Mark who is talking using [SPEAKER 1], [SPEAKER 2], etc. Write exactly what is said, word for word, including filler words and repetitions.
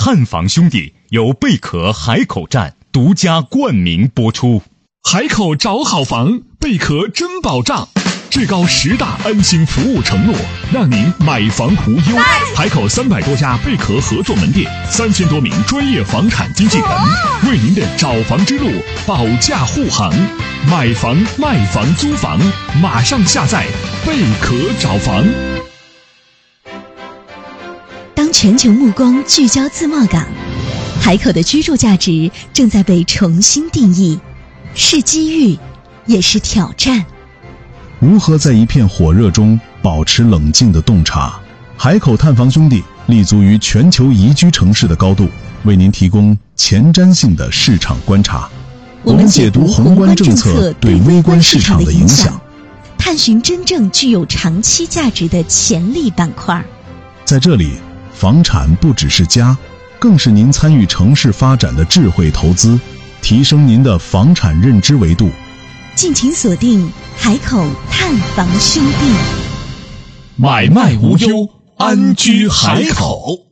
[SPEAKER 1] 探房兄弟由贝壳海口站独家冠名播出。
[SPEAKER 2] 海口找好房，贝壳真保障，至高十大安心服务承诺，让您买房无忧。海口三百多家贝壳合作门店，三千多名专业房产经纪人，为您的找房之路保驾护航。买房、卖房、租房，马上下载贝壳找房。
[SPEAKER 3] 当全球目光聚焦自贸港，海口的居住价值正在被重新定义，是机遇，也是挑战。
[SPEAKER 4] 如何在一片火热中保持冷静的洞察？海口探房兄弟立足于全球宜居城市的高度，为您提供前瞻性的市场观察。我们解读宏观政策对微观市场的影响，
[SPEAKER 3] 探寻真正具有长期价值的潜力板块。
[SPEAKER 4] 在这里，房产不只是家，更是您参与城市发展的智慧投资，提升您的房产认知维度。
[SPEAKER 3] 敬请锁定海口探房兄弟，
[SPEAKER 2] 买卖无忧，安居海口。